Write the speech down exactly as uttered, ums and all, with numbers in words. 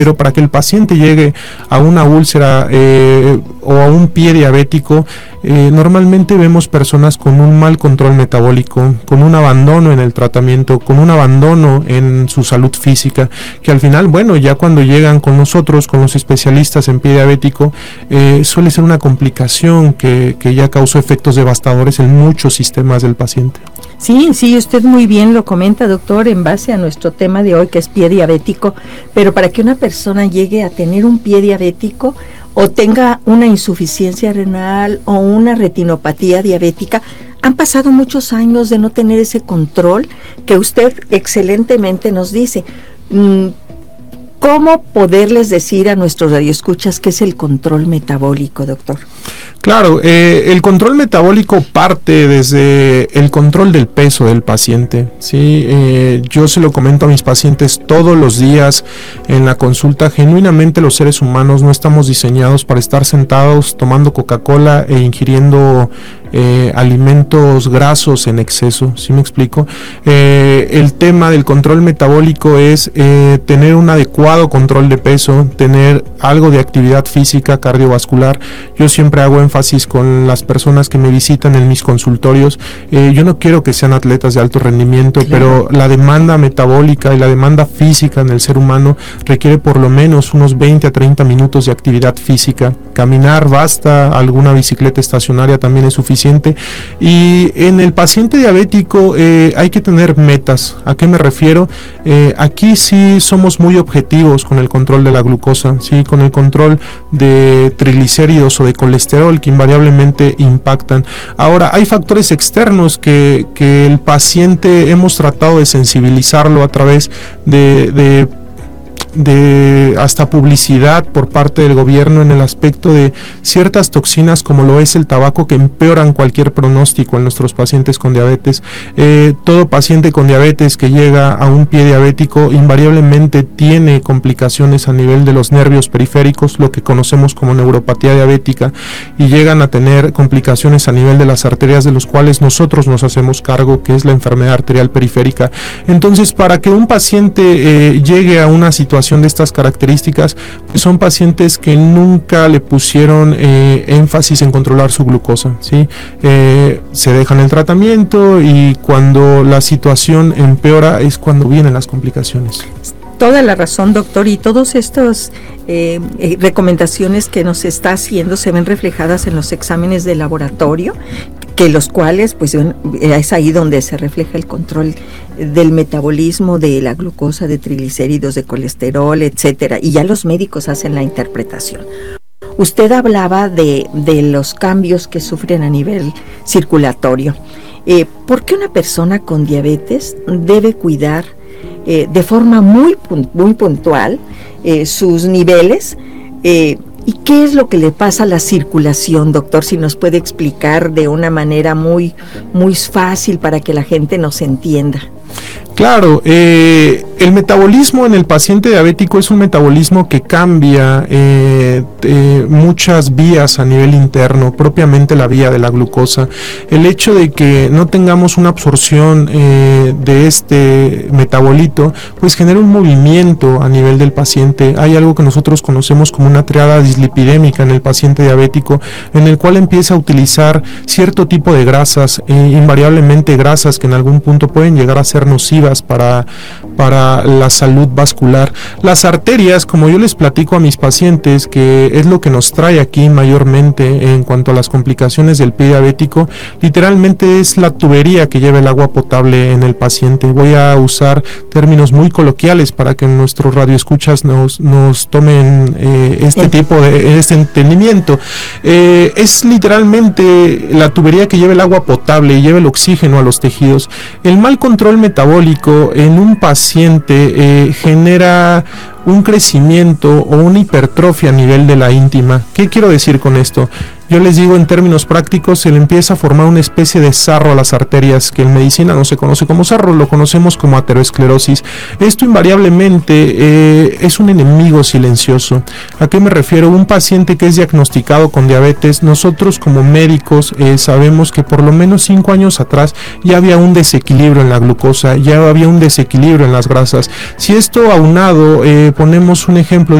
Pero para que el paciente llegue a una úlcera eh, o a un pie diabético, eh, normalmente vemos personas con un mal control metabólico, con un abandono en el tratamiento, con un abandono en su salud física, que al final, bueno, ya cuando llegan con nosotros, con los especialistas en pie diabético, eh, suele ser una complicación que, que ya causó efectos devastadores en muchos sistemas del paciente. Sí, sí, usted muy bien lo comenta, doctor, en base a nuestro tema de hoy, que es pie diabético, pero para que una persona llegue a tener un pie diabético o tenga una insuficiencia renal o una retinopatía diabética, han pasado muchos años de no tener ese control que usted excelentemente nos dice. ¿Cómo poderles decir a nuestros radioescuchas qué es el control metabólico, doctor? Claro, eh, el control metabólico parte desde el control del peso del paciente, ¿sí? Eh, yo se lo comento a mis pacientes todos los días en la consulta. Genuinamente los seres humanos no estamos diseñados para estar sentados tomando Coca-Cola e ingiriendo eh, alimentos grasos en exceso, ¿sí me explico? Eh, el tema del control metabólico es eh, tener un adecuado control de peso, tener algo de actividad física cardiovascular. Yo siempre hago énfasis con las personas que me visitan en mis consultorios. Eh, yo no quiero que sean atletas de alto rendimiento, claro, pero la demanda metabólica y la demanda física en el ser humano requiere por lo menos unos veinte a treinta minutos de actividad física. Caminar basta, alguna bicicleta estacionaria también es suficiente. Y en el paciente diabético eh, hay que tener metas. ¿A qué me refiero? Eh, aquí sí somos muy objetivos con el control de la glucosa, sí, con el control de triglicéridos o de colesterol que invariablemente impactan. Ahora, hay factores externos que, que el paciente hemos tratado de sensibilizarlo a través de, de de hasta publicidad por parte del gobierno en el aspecto de ciertas toxinas como lo es el tabaco, que empeoran cualquier pronóstico en nuestros pacientes con diabetes. Eh, todo paciente con diabetes que llega a un pie diabético invariablemente tiene complicaciones a nivel de los nervios periféricos, lo que conocemos como neuropatía diabética, y llegan a tener complicaciones a nivel de las arterias, de los cuales nosotros nos hacemos cargo, que es la enfermedad arterial periférica. Entonces, para que un paciente eh, llegue a una situación de estas características, pues son pacientes que nunca le pusieron eh, énfasis en controlar su glucosa, ¿sí? Eh, se dejan el tratamiento y cuando la situación empeora es cuando vienen las complicaciones. Toda la razón, doctor, y todas estas eh, eh, recomendaciones que nos está haciendo se ven reflejadas en los exámenes de laboratorio, que los cuales, pues es ahí donde se refleja el control del metabolismo de la glucosa, de triglicéridos, de colesterol, etcétera, y ya los médicos hacen la interpretación. Usted hablaba de, de los cambios que sufren a nivel circulatorio. Eh, ¿Por qué una persona con diabetes debe cuidar eh, de forma muy, muy puntual eh, sus niveles? Eh, ¿Y qué es lo que le pasa a la circulación, doctor? Si nos puede explicar de una manera muy, muy fácil para que la gente nos entienda. Claro, eh, el metabolismo en el paciente diabético es un metabolismo que cambia eh, eh, muchas vías a nivel interno, propiamente la vía de la glucosa. El hecho de que no tengamos una absorción eh, de este metabolito, pues genera un movimiento a nivel del paciente. Hay algo que nosotros conocemos como una triada dislipidémica en el paciente diabético, en el cual empieza a utilizar cierto tipo de grasas, eh, invariablemente grasas que en algún punto pueden llegar a ser nocivas para, para la salud vascular. Las arterias, como yo les platico a mis pacientes, que es lo que nos trae aquí mayormente en cuanto a las complicaciones del pie diabético, literalmente es la tubería que lleva el agua potable en el paciente. Voy a usar términos muy coloquiales para que nuestros radioescuchas nos, nos tomen eh, este tipo de este entendimiento. Eh, es literalmente la tubería que lleva el agua potable y lleva el oxígeno a los tejidos. El mal control metabólico en un paciente eh, genera un crecimiento o una hipertrofia a nivel de la íntima. ¿Qué quiero decir con esto? yo les digo en términos prácticos, se le empieza a formar una especie de sarro a las arterias, que en medicina no se conoce como sarro, lo conocemos como aterosclerosis. Esto invariablemente eh, es un enemigo silencioso. ¿A qué me refiero? Un paciente que es diagnosticado con diabetes, nosotros como médicos eh, sabemos que por lo menos cinco años atrás ya había un desequilibrio en la glucosa, ya había un desequilibrio en las grasas. Si esto aunado, eh, ponemos un ejemplo